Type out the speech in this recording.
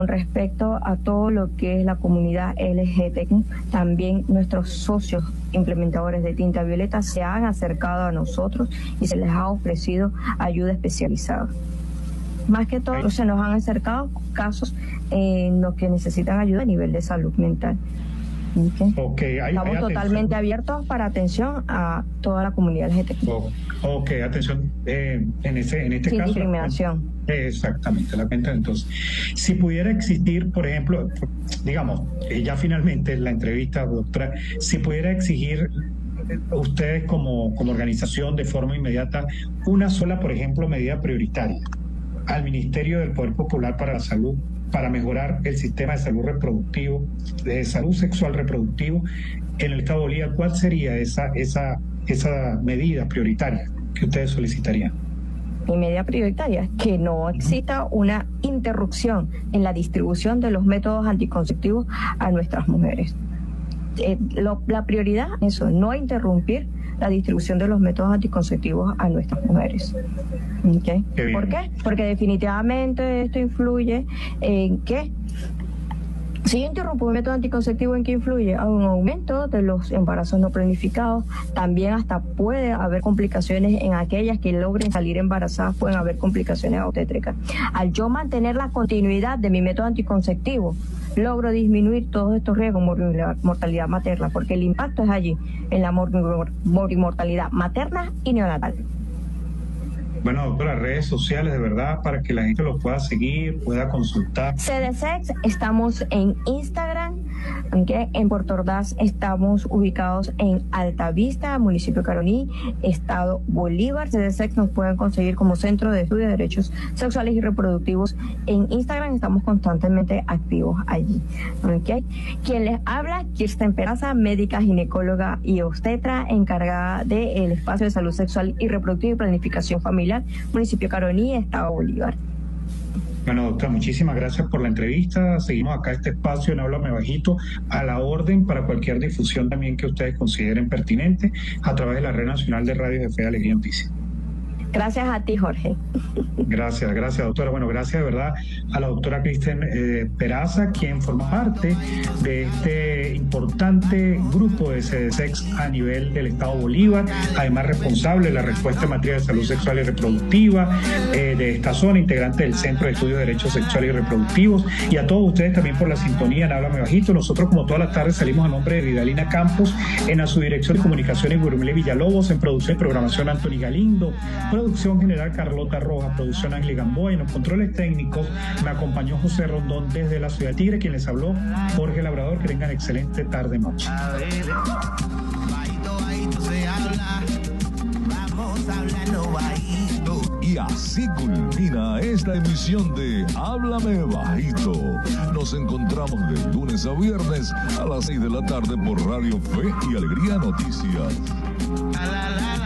Con respecto a todo lo que es la comunidad LGBTQ, también nuestros socios implementadores de tinta violeta se han acercado a nosotros y se les ha ofrecido ayuda especializada. Más que todo, se nos han acercado casos en los que necesitan ayuda a nivel de salud mental. Estamos totalmente abiertos para atención a toda la comunidad LGBTQ. Atención en este Sin caso. Discriminación. Exactamente, la cuenta. Entonces, si pudiera existir, por ejemplo, digamos, ya finalmente la entrevista, doctora, si pudiera exigir ustedes como organización de forma inmediata una sola, por ejemplo, medida prioritaria al Ministerio del Poder Popular para la Salud, para mejorar el sistema de salud reproductivo, de salud sexual reproductivo en el Estado Bolívar, ¿cuál sería esa medida prioritaria que ustedes solicitarían? Mi medida prioritaria es que no exista una interrupción en la distribución de los métodos anticonceptivos a nuestras mujeres. La prioridad es eso, no interrumpir la distribución de los métodos anticonceptivos a nuestras mujeres. ¿Okay? ¿Por qué? Porque definitivamente esto influye en que, si yo interrumpo un método anticonceptivo, ¿en qué influye? A un aumento de los embarazos no planificados, también hasta puede haber complicaciones en aquellas que logren salir embarazadas, pueden haber complicaciones obstétricas. Al yo mantener la continuidad de mi método anticonceptivo, logro disminuir todos estos riesgos de mortalidad materna, porque el impacto es allí, en la mortalidad materna y neonatal. Bueno, doctora, redes sociales de verdad para que la gente los pueda seguir, pueda consultar. CDSEX, estamos en Instagram, aunque en Puerto Ordaz estamos ubicados en Altavista, municipio Caroní, estado Bolívar. CDSEX nos pueden conseguir como Centro de Estudios de Derechos Sexuales y Reproductivos en Instagram, estamos constantemente activos allí. ¿Okay? Quien les habla, Kirsten Peraza, médica, ginecóloga y obstetra, encargada del espacio de salud sexual y reproductiva y planificación familiar, municipio Caroní, estado Bolívar. Bueno, doctora, muchísimas gracias por la entrevista. Seguimos acá este espacio en Háblame Bajito a la orden para cualquier difusión también que ustedes consideren pertinente a través de la Red Nacional de Radio de Fe de Alegría Noticias. Gracias a ti, Jorge. Gracias, doctora. Bueno, gracias de verdad a la doctora Kirsten Peraza, quien forma parte de este importante grupo de CDSEX a nivel del Estado Bolívar, además responsable de la respuesta en materia de salud sexual y reproductiva de esta zona, integrante del Centro de Estudios de Derechos Sexuales y Reproductivos, y a todos ustedes también por la sintonía en Háblame Bajito. Nosotros, como todas las tardes, salimos a nombre de Vidalina Campos, en la subdirección de comunicaciones Gurumile Villalobos, en producción y programación Anthony Galindo, producción general Carlota Rojas, producción Ángel Gamboa, y en los controles técnicos me acompañó José Rondón desde la ciudad de Tigre, quien les habló Jorge Labrador. Que tengan excelente tarde-noche. Y así culmina esta emisión de Háblame Bajito. Nos encontramos de lunes a viernes a las 6 de la tarde por Radio Fe y Alegría Noticias.